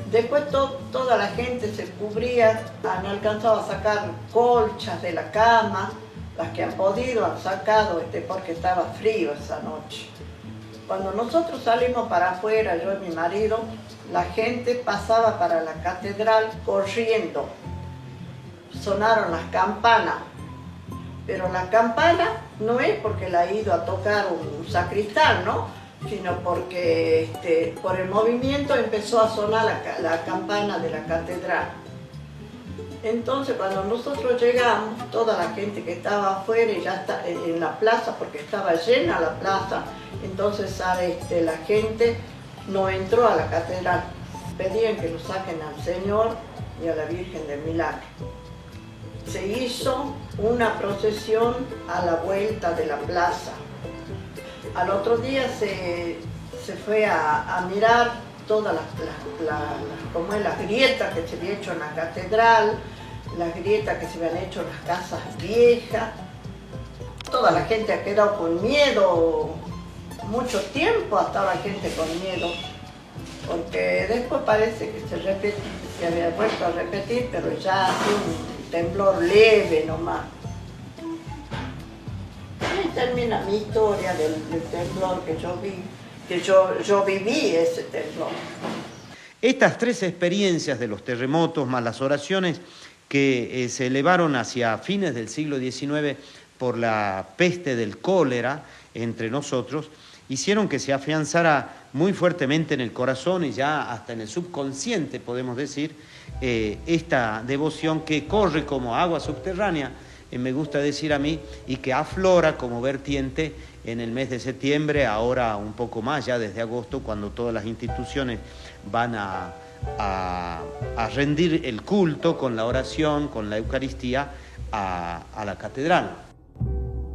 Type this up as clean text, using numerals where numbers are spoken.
Después toda la gente se cubría, han alcanzado a sacar colchas de la cama, las que han podido han sacado porque estaba frío esa noche. Cuando nosotros salimos para afuera, yo y mi marido, la gente pasaba para la catedral corriendo. Sonaron las campanas, pero la campana no es porque la ha ido a tocar un sacristán, ¿no? Sino porque por el movimiento empezó a sonar la campana de la catedral. Entonces cuando nosotros llegamos, toda la gente que estaba afuera y ya está en la plaza, porque estaba llena la plaza, entonces la gente no entró a la catedral. Pedían que lo saquen al Señor y a la Virgen del Milagro. Se hizo una procesión a la vuelta de la plaza. Al otro día se fue a mirar todas las grietas que se habían hecho en la catedral, las grietas que se habían hecho en las casas viejas. Toda la gente ha quedado con miedo, mucho tiempo ha estado la gente con miedo, porque después parece que se había vuelto a repetir, pero ya ha sido un temblor leve nomás. Ahí termina mi historia del temblor que yo vi, que yo viví ese temblor. Estas tres experiencias de los terremotos más las oraciones que se elevaron hacia fines del siglo XIX por la peste del cólera entre nosotros, hicieron que se afianzara muy fuertemente en el corazón y ya hasta en el subconsciente, podemos decir, esta devoción que corre como agua subterránea, me gusta decir a mí, y que aflora como vertiente en el mes de septiembre, ahora un poco más, ya desde agosto, cuando todas las instituciones van a rendir el culto con la oración, con la Eucaristía a la catedral.